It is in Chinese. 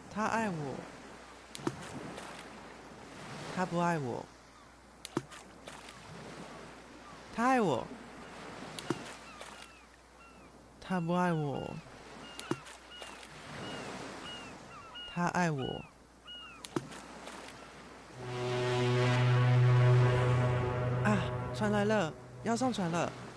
他爱我，他不爱我，他爱我，他不爱我，他爱我。啊，船来了，要上船了。